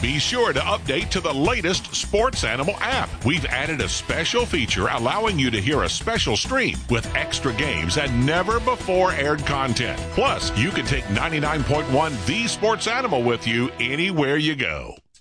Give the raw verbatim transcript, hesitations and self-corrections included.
Be sure to update to the latest Sports Animal app. We've added a special feature allowing you to hear a special stream with extra games and never before aired content. Plus, you can take ninety-nine point one The Sports Animal with you anywhere you go.